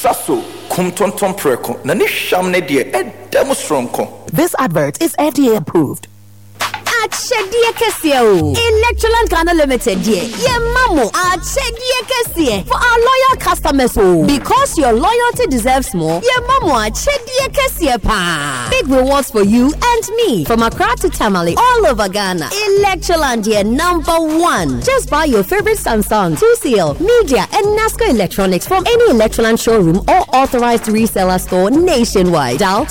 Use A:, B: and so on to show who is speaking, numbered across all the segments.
A: Sasso, Kumtonton Preko, Nanisham Nedia, and Demostronko.
B: This advert is FDA approved.
C: Achedia Kesio. Electroland Ghana Limited, dear. Yeah, Mamo. Achedia Kesie. For our loyal customers, because your loyalty deserves more. Yeah, Mamo. Achedia Kesie pa. Big rewards for you and me. From Accra to Tamale, all over Ghana. Electroland, dear, #1. Just buy your favorite Samsung, 2CL, Media, and NASCO Electronics from any Electroland showroom or authorized reseller store nationwide. Dial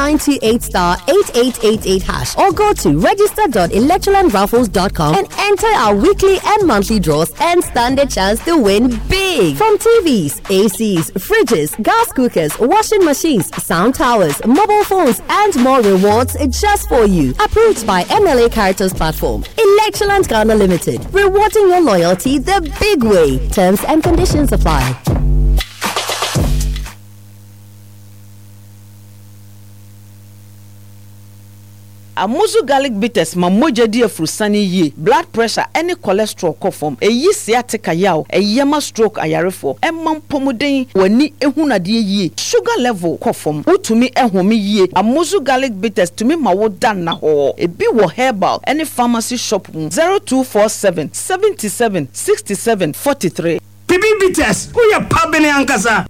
C: *98*8888# or go to register.electrolandraffles.com and enter our weekly and monthly draws and stand a chance to win big. From TVs, ACs, fridges, gas cookers, washing machines, sound towers, mobile phones, and more rewards just for you. Approved by MLA Caritas Platform. Electroland Ghana Limited. Rewarding your loyalty the big way. Terms and conditions apply.
D: Amuzu garlic bitters ma moja di afrusani ye blood pressure any cholesterol kofom eyi sciatica yaw eyema stroke ayarefo emam pomuden wani ehunade ye sugar level kofom utumi ehome ye Amuzu garlic bitters tumi ma wo dan na ho ebi wo herbal any pharmacy shop 0247 77 67 43
E: Pipi bitters who ya pabene ankasa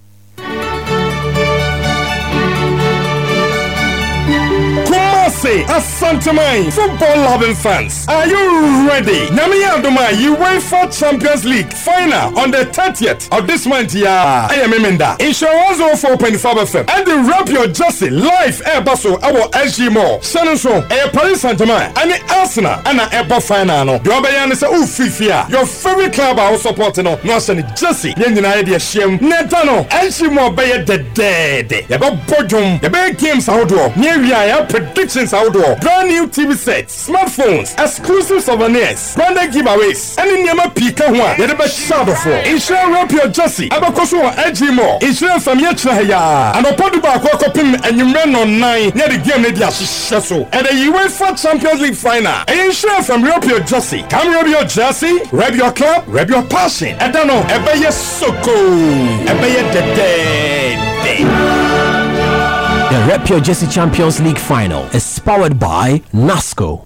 E: Kumasi, Asantamai, football-loving fans, are you ready? Namiyadoma, UEFA Champions League final on the 30th of this month. Yeah, I am Emenda. Insurance 104.5 FM and the Rap Your Jersey live air basso our SG Mall. Shannon Paris Saint-Germain and Arsenal and Apple final. No, your bayan is Fifia. Your favorite club are supporting no Jersey. Then idea shame. Netano, SG Mall bay the dead. You got Bodum, the big games outdoor. Near predictions outdoor, brand new TV sets, smartphones, exclusive souvenirs, branded giveaways, and in Yama Pika one, you're the best shadow for. Insure Rap Your Jersey, Abakoso Edgy More, Insure Famia Chaya, and Opoduba Kwakopim, and you ran on 9 near the game media Shasso, and the UEFA Champions League final. Insure from Rap Your Jersey, come Rap Your Jersey, Rap Your Club, Rap Your Passion. I don't know, Ebeye Soko, Ebeye the dead.
F: The Rap Your Jersey Champions League final is powered by NASCO.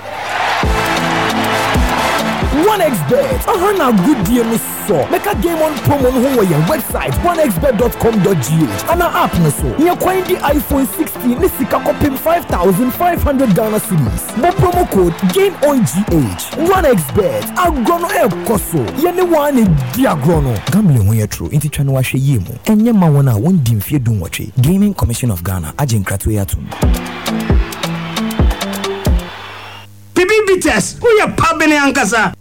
B: 1xBet. Now good deal me so. Make a game on promo on your website 1xBet.com.gh and our app so. You find the iPhone 16 Nisika copim 5,500 Ghana cedis. But promo code GameOnGH. 1xBet. Agrono e koso. Yene one diagrono. Gambling when you're true. Inti chano washe yemo. Enye mawana won dimfie dun wache. Gaming Commission of Ghana. Ajen kratwe yatum.
E: Pipi bitters who ya pabene ankasa.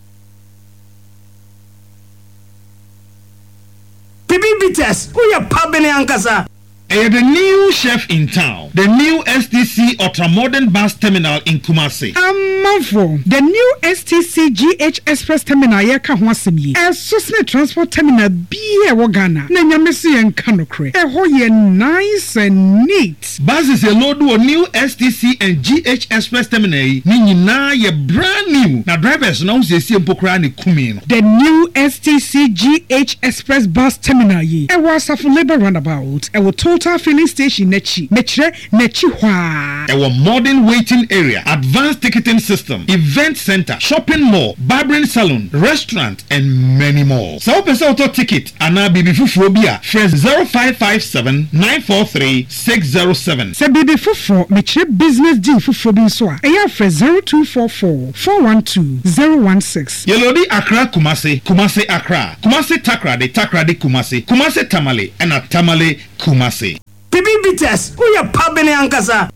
E: Pipi bitters who ya pabene ankasa.
G: The new chef in town, the new STC Ultra-Modern Bus Terminal in Kumasi.
H: Manfo, the new STC GH Express Terminal yeka hwasemi. Susne Transport Terminal biye Ghana. Na nyamesi en kanokre. Ho ye nice and neat.
G: Buses a load to a new STC and GH Express Terminal. Ni nyina ye brand new. Na drivers now se si empokra ni kumi.
H: The new STC GH Express Bus Terminal ye. Was a labor roundabout. Total filling station nechi hwa.
G: Our modern waiting area, advanced ticketing system, event center, shopping mall, barbering salon, restaurant, and many more. So open auto ticket and now BB Fufobia. Fresh 0557 943 607.
H: Se BB Fufu meche business deal Fufobin so. Eya fresh 0244 412 016.
G: Yelodi Accra Kumasi, Kumasi Accra, Kumasi Takra de Kumasi, Kumasi Tamale, and a Tamale Kumasi.
E: Pipi bitters who ya pabene ankasa.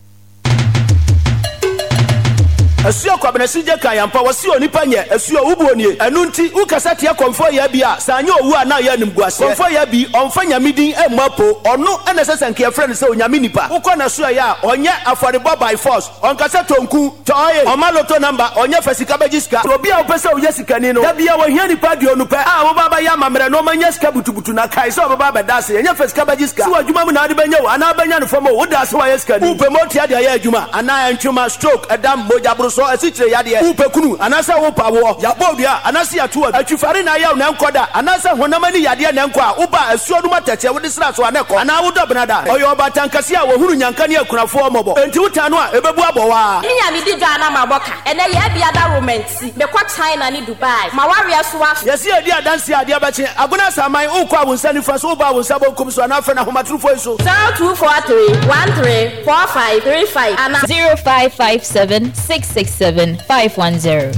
A: Asuo kwabenasije kayampa wasi onipa nye asuo ubuonie enunti ukasate akomfo ya bia sanyo owu ana ya nimguase komfo ya bi onfanya midin emapo ono enesesenke friend se onyame nipa ukona suo ya onye affordable by force onkasa tonku toye omaloto number onye fasika bagiska obi a opese oyesika ni no da bia wo hia nipa di onupe a wo baba ya mamre no manya sika butubutu na kai so baba bedase enye fasika bagiska so adwuma mu na ade benya wo ana benya no fomo wo da so wa yesika ni upe moti ade ya adwuma ana entwuma stroke edam moja so asikyire yade upekunu anasa wo pawo ya bodua anasa ya tuwa atwifare na ya na nkoda anasa honamani yade na nko a uba asuo no matete wo disra so aneko ana wo dobnada oyo obatankase a wo hunu nyanka ne akunafo mobo enti wutano a ebebu abowa
I: nya mi di dwa na maboka ene ye bia da romancy me kwa China ni Dubai ma ware so wa
A: yesi edi adanse ade abache aguna saman ukwa wonsa nifa so uba wonsa bokum so na afena homatrufo so
I: 0243134535 and
J: 0557667510.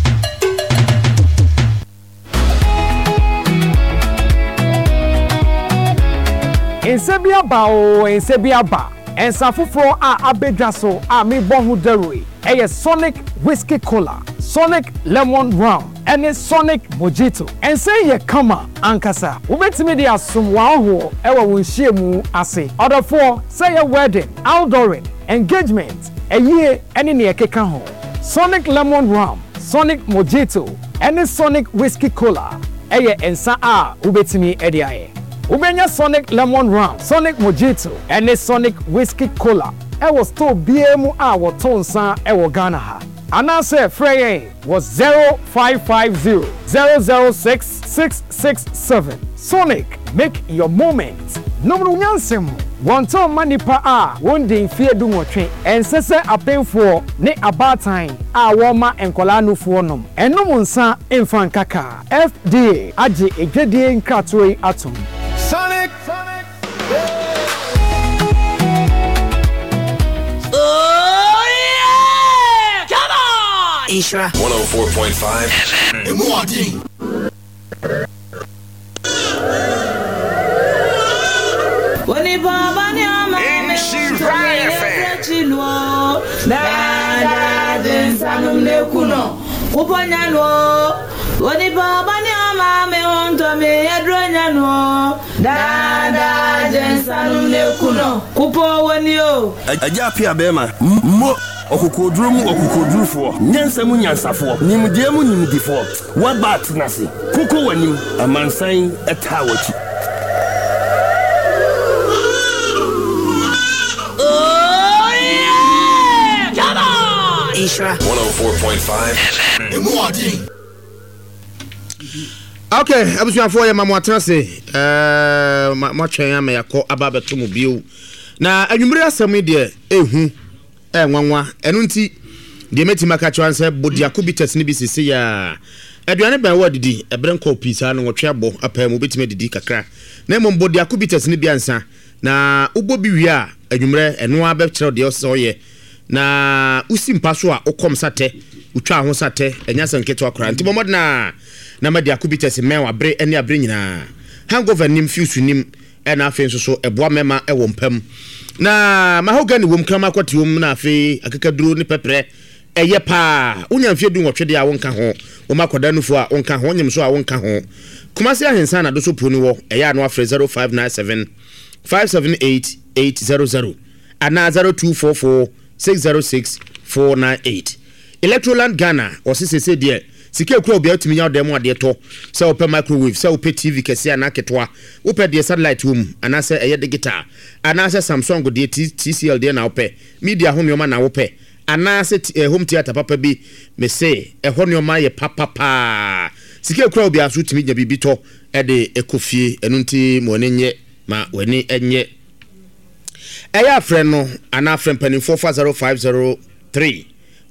B: Ensebia ba ensa fufuro a abedwa so a me bohu deroi eye Sonic Whiskey Cola, Sonic Lemon Rum, and Sonic Mojito. Ense ye kama ankasa. Ubetimi di asumwa ho ewa wunhyiemu ase. Order for say a wedding, outdooring, engagement, eye ene ne ekeka ho. Sonic Lemon Rum, Sonic Mojito, and Sonic Whiskey Cola. Eye ensa a ubetimi ediaye. Ubenya Sonic Lemon Rum, Sonic Mojito, and Sonic Whiskey Cola. Ewo store BM a wotonsa ewo Ghana ha. Anase Frey was 0550 006 667. Sonic, make your moment. Number nyansem. Wonto manipa a wondin fie du nwotwe. Ensese apenfo ne abatan a woma enkola nufuo nom. Enom nsa emfa nkaka. FDA age egedie nkratoi atom.
K: Sonic.
L: Oh yeah! Come on!
K: Isra 104.5 FM.
L: Woni baba ni ama chino na den sanum ne kuno kuponya no woni baba ni ama me onto me edronya no da den sanum ne kuno kupo woni o
M: aja pia bema mo okukodurufo nyansamu nyansafo nimdiemu nimdifo wabat nase kuko wanim amansan etawachi.
K: Isra 104.5 FM.
N: Okay, abusuafo ya mamwatrase matwen ya me yakọ ababeto mu bio na anwumre asem de ehu nwanwa enu nti de metima ka chwanse bodiako bites ni bisisi ya aduane ban wadidi ebrenko pisa no wotwe abo apa mu betime didi kakra na mo bodiako bites ni biansa na ubo bi wi a anwumre enu abekere de oye na usimpa so a okom sate utwa ho sate enya sanketo akora nti bomod na madi akubites menwa bre ene abre nyina hangover nim fiusu nim ena afen so eboa mema ewo mpam na mahogani wom krama kwati wom na afi akakaduro ni pepre eye pa unya mfie du nwotwe de a wonka ho wo makoda nufu a wonka ho nyem so a wonka ho kumasi ahensa na do so poni wo eye no afre 0597 578 800 ana 0244 606498 Electroland Ghana osise de sike kura obi atumi nya odem ade to se ope microwave se ope TV kese ana ketwa ope de satellite room ana se eye digital ana se Samsung de TCL de na ope media ho nyoma na ope ana se home theater papa bi me se ho nyoma ye papa sike kura obi aso tumi nya bibi to e de ekofie enu nti mo nenye ma wani enye eya friend no ana friend panin 45053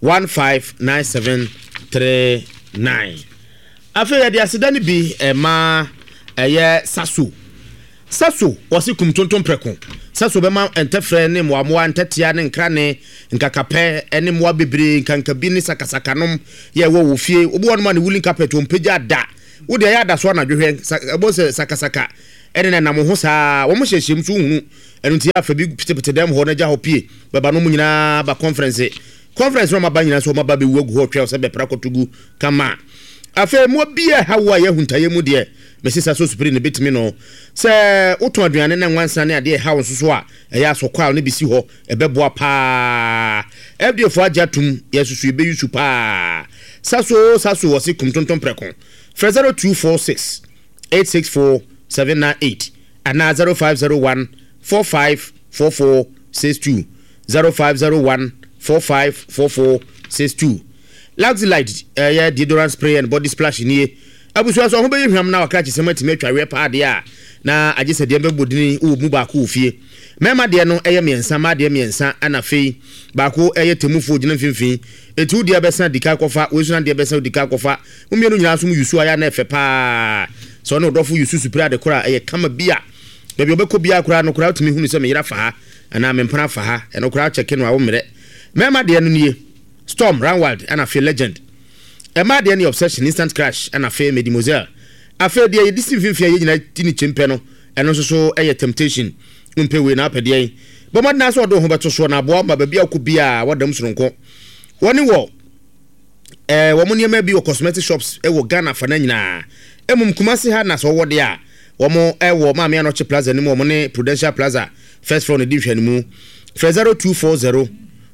N: 159739 after the accident bi ma eye sasu wasi kumtonton preko sasu be ma entefre ne moamoa entetia ne nkra ne nkakape ene moa bebre nkankabi ni sakasakanom ye wo fie obo won ma ne wooling carpet o mpagya da wo de ya da so na dwehwe ebo se sakasaka ene na mo ho saa wo mo hyehyem so hunu enu ti afa bi pitepite dem ho na gya ho pie baba no mu nyina ba conference no maba nyina so maba be wugu ho twa se be prakotugu kama afa mo bia hawa ye huntaye mu de mesisa so supiri ne betimi no se woto aduane na nwansa ne ade hawo so a eya so kwa ne bisi ho ebeboa pa FDF ajatum yesusu be yusu pa saso wose kumtonton preko 0246 864 798 and 0501 454462 0501 454462 Luxelite deodorant spray and body splash nie abusua so ho be hwam na wakra kyesema time atwa pa de a na agye de be bodini wo mu ba ko ofie mema de no miensa ma de miensa ana fei ba ko temufo gina finfin etu de be san dika kofa wesuna de be san dika kofa mumienu nyina so mu yusu aya na efe pa so no dofo yusu supra de kora kama bia bebe obekọ bia kora no kora tumi hunu se me yira fa ha ana me mpana fa ha eno kora check no awo mere mema de no nie Storm Ranwald ana fei legend ema de any obsession instant crash ana fei Medimozel afa de yedisi finfin ye nyina tini chempe no eno so temptation umpe we na apede bo madna so do ho beto so na bo ma ba bia ko bia wadam soronko woni wo wo mo niam bi wo cosmetic shops wo Ghana fa na nyina emum Kumasi ha na so wo de a wo mo wo ma me anoche plaza ni mo ne Prudential Plaza first floor ni di hwani mu 0240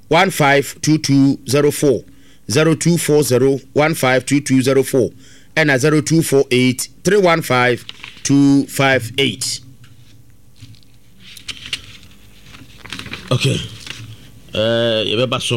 N: 152204 0240 152204 and 0248 315 258. Okay. Yebeba so.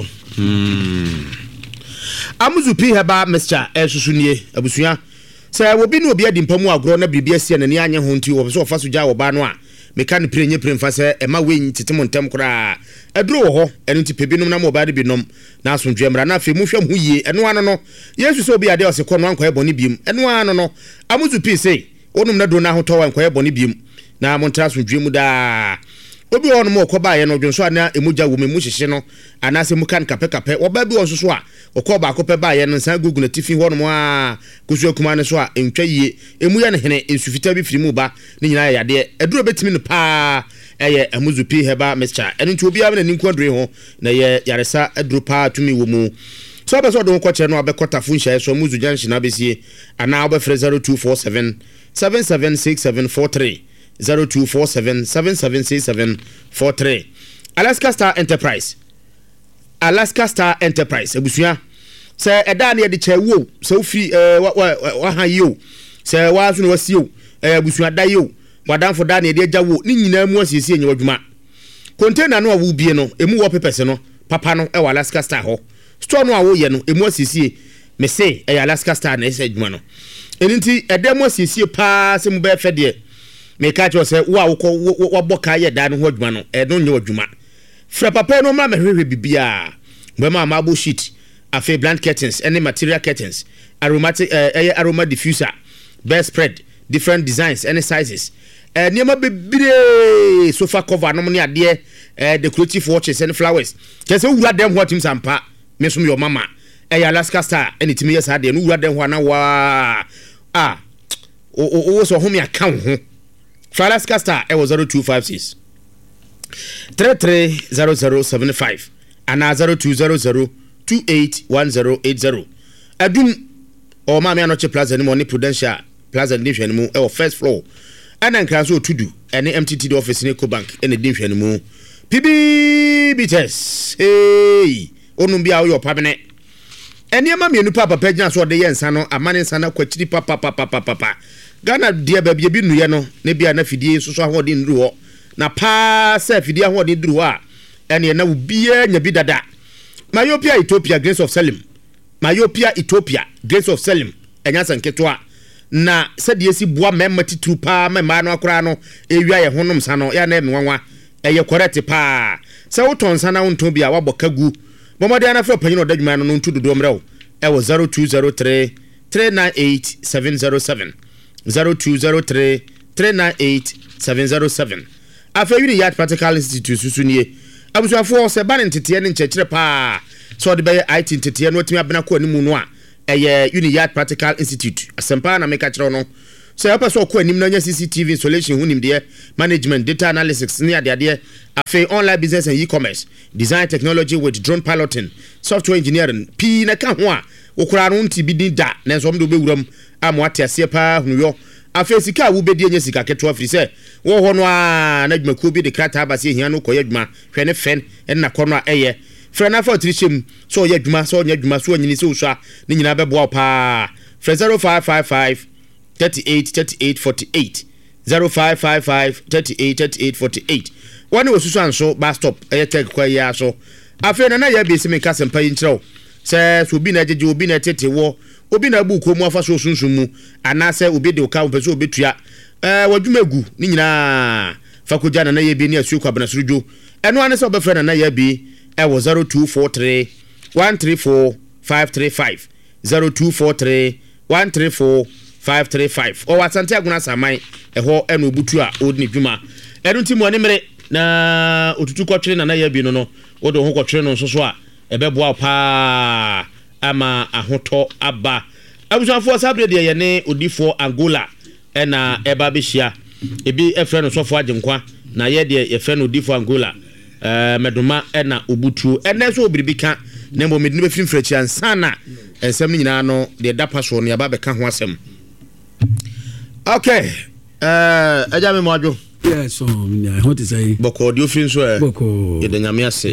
N: Amuzu pi heba Mr. Esusunie abusua. Say obi no obi adimpamu agro na bibia sia nani anye ho nti wo so fa so gya wo ba no a meka ne prenye premfa se ema wenyi tetemo ntem kora aduro wo ho eno nti pebinom na mo ba de binom na asondwe mra na fe mu hwam ho yie eno ano no Yesu so obi ade o se ko no ankoye boni biem eno ano no amuzu pi sei onum na do na ho to ankoye boni biem na mo ntra asondwe mu da obi won mo ko ba ye no dwonso ana emugya wo memu hyehye no anase mu kan kapekape wo ba bi won so a okọ ba ko pe ba ye no san gugu na tifi ho no a kusu akuma ne so a entwa yie emu ya ne hene ensufita bi firi mu ba ne nyina ya de aduro betimi no pa eye amuzu pi heba Mr. enu nti obi abena ninku adure ho na ye yaresa aduro pa tumi wo mu so ba so do ko kye no abekota fu nhye so amuzu junction abesie ana obefre 0247 776743 0247 776743 Alaska Star Enterprise abusua se eda na ye de chewo se ofi wa han yo se wa so no wasio abusua da yo wadanfo da na ye de agyawo ni nyina mu asiesie enye wadwuma container no awu bie no emu wo pepese no papa no e wa Alaska Star ho store no awo ye no emu asiesie me se Alaska Star na ese adwuma no eninti edem asiesie pa se mu be fe de me ka cho se wo boka ye da no ho adwuma no no nye wadwuma fra papa no ma mehwehwe bibia bema mabo sheet afi blank curtains any material curtains aromatic aroma diffuser best spread different designs any sizes niema bebire sofa cover no ne ade decorative watches and flowers kese wura dem ho tim sampa me so your mama Alaska Star anytime yes ade no wura dem ho na wa o so ho me account ho Alaska Star was 0256 330075 and 0200 281080 adum o ma me anoche plaza ni mo ni Prudential Plaza ni hwani mu first floor ana nkra so tudu ene MTT office ni Ecobank ene di hwani mu PB bites hey onum bia wo pabene ene ma me nu papa pagina so de yensa no amane nsa na kwachiri papa Ghana dia ba bia bi nu ye no ne bia na fidie so ahode ndru ho na pa se fidie ahode ndru ho a ene na wo bia nya bi dada Myopia Ethiopia Grace of Salim Myopia Ethiopia Grace of Salim enya sanketwa na sede esi boa memma titru pa memma no akora no ewia ye honom sa no ya na emenwanwa eye correct pa se woton sa na wonton bia wabokagu bomode ana fra panyin odadwuma no ntu dodo mrew e wo 0203 398 707 0203 398 707 afa uni yard practical institute susunie abusuafo se ba ntete ne nchekire pa so de be IT ntete no timi abena ko animu no a eye Uniyard Practical Institute asempa na meka kire no so ya person ko anim na nya CCTV installation hunim de management data analysis ne ade afi online business and e-commerce design technology with drone piloting software engineering p na ka ho a okura no nti bidin da na so mdo be wuram amo atiase pa hunu yo afi sika wo bedi enya sika keto afiri se wo ho no a na dwuma ko bi de krata abase hia no koye dwuma hwe ne fen na kono a eye frena for trichem so ye dwuma so nya dwuma so nyini se usua ne nyina bebo pa 0555 38 0555 38 48 one was so bus stop eye tag kwa ya so afi na ya bi simi kase mpa yi nkyerɛw sɛ so obi na agege obi na tete wo obi na bu komu afa so sunsun mu anase obi de ka pɛ so obi tua wadwuma gu ni nyina fa ko jana na ya bi ni asu kwa bana surudwo ɛno ane sɛ obɛfrɛ na ya bi ɛwɔ 0243 134 535 0243 134 535 o wasante aguna saman ɛhɔ ɛno obutu a odini dwuma ɛno nti mo ne mere na otutu kɔtwere na ya bi no wodo ho kɔtwere no nso so a ɛbɛboa pa ama ahotɔ aba abusuafo sabre de ye ne odifo Angola ɛna ɛba behia ebi ɛfrɛ no sɔfo agenkwa na ye de ɛfrɛ no odifo Angola medoma ɛna obutu ɛnɛ so obiribi ka na mbɔ medine bɛfiri mfrɛchi ansana ensɛm no nyinaa no de dapa so no yaba bɛka ho asɛm okay aja me moadwo
O: yes so nya ho te say
N: boko de ofin so
O: boko
N: yede nyame ase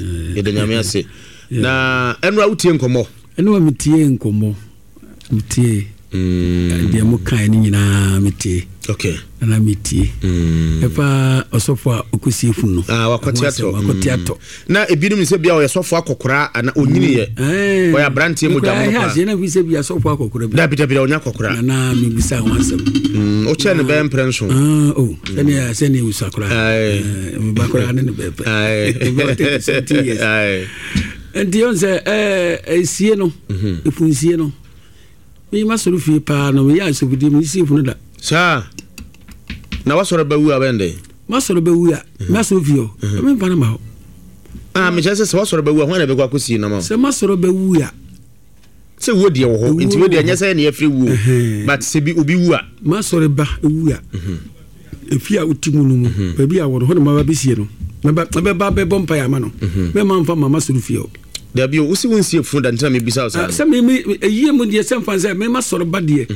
N: na enura wutie nkomo
O: enura mitie nkomo mitie de mo kan ni nyina mitie
N: okay
O: na mitie efa osofo a okusie funu
N: wakotiato na ebinim ni se bia o sofo akokora ana onyini ye o ya brantie mo jamu
O: pa ya na bi se bia sofo akokora
N: da bi onya akokora
O: na mi bisa ho asem
N: o che ne be mprenso
O: sene usakora mi bakora ne be ndi on se sie no efunsie no mi masoro fie pa no mi ya so bidi mi sie funu da
N: sa na wasoro bawu abende
O: masoro bawu ya masoro fie o mi pa na ma ho
N: me jese se wasoro bawu ho na be kwa kosi na ma
O: se masoro bawu ya
N: se wo de wo ho nti wo de anya se na yefre wu but se bi obi wu a
O: masoro ba wu ya efia utimu no mu ba bi a wo ho na ma ba besie no ba be bompa ya ma no me ma mfa mama soro fie o
N: da bi o si wonsie funu da ntina me bisa o sa
O: se me eyi mu de se mfa se me masoro ba de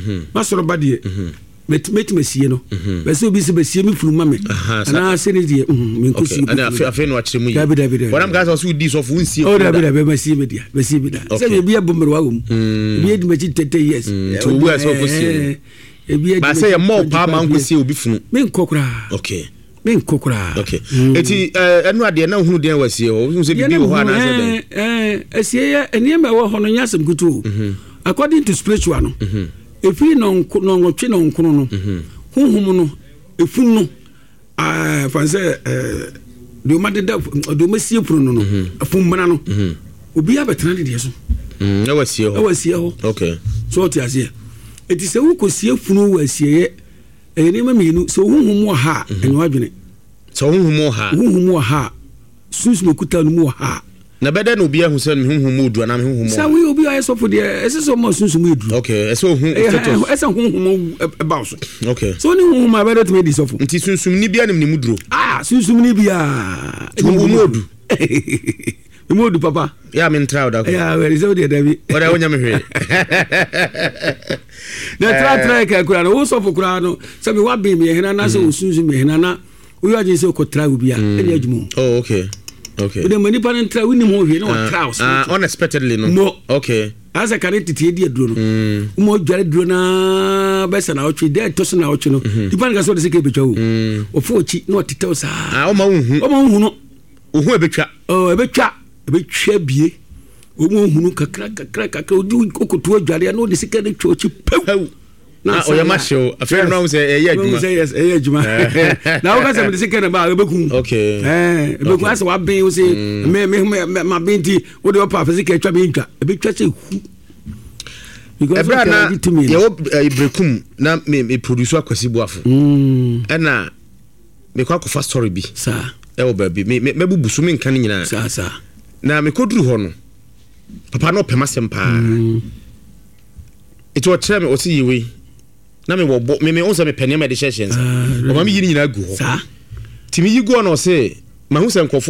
O: metima sie no be se obi se be sie me funu ma me na se ne de me nkosi
N: ana afi no akire mu yi wonam ga so di so funu sie
O: o da be ma sie me dia be sie bi da se me bia bomro wa wom bi edi ma chi 30 years
N: to wu aso ko sie ba se ye mo pa ma nkosi obi funu
O: me nkokura
N: okay
O: men kokura
N: okay eti enu ade na hunu den wasie ho so bibi ho ana se den
O: asie ya eniema wo ho no nyasem kutu according to spiritual no efi no twetwe no nkono no honhom no efun no fanse de o made da de o masie funu no afun mana no obi abetena de so wasie ho
N: okay
O: so ti asie eti se wo kosie funu wasie enima minu so honhom ha enyo adwene
N: so honhom ha sunsun kuta no mu ha
O: na beda no obi ahu se honhom odu na honhom sa we obi ayeso for de ese so mo sunsun edu
N: okay ese ohun status
O: ese honhom eba so
N: okay
O: so ni honhom abeda to me di sofo
N: nti sunsun ni bia nim ni muduro
O: sunsun ni bia
N: honhom odu
O: Modu papa
N: ya min traud da
O: ya we is the David
N: ora wonya me hwe
O: na tra ka kura no so fo kura no se me wa be me hena na se osunsu me hena na wo ya je se ko tra bia e adwumu
N: oh okay
O: de mani pa tra wini mo hwe no tra
N: unexpectedly no okay
O: asa kare tete di aduro no mo dware duro na besa na otwe de to so na otwe no dipa nga so de se ke betwa wo ofo chi na otete sa
N: o ma hu
O: no
N: ohu ebetwa
O: ebetwa bie o mo hunu kakra odi kokoto adware na o de sika de twochi pew
N: na o ya ma show afere no say eya adwuma
O: yes eya adwuma na o ka say me de sika na ba ebekun
N: okay
O: ebekun asa wa ben o say me ma benti o de opa sika etwa be ntwa ebetwa say hu
N: because ebra na ye o ibrekum na me produce akwasi boafo na me kwa ko fa story bi
O: sa
N: ewo baby me bubusu me nkan nyina
O: sa
N: na me koduru ho no papa no pema sempa ito chere me o si yiwe na me wo me on se me penia me de sheshen sa o ma me yini nyina gu ho
O: sa
N: timi yigu no se ma hu se nkofo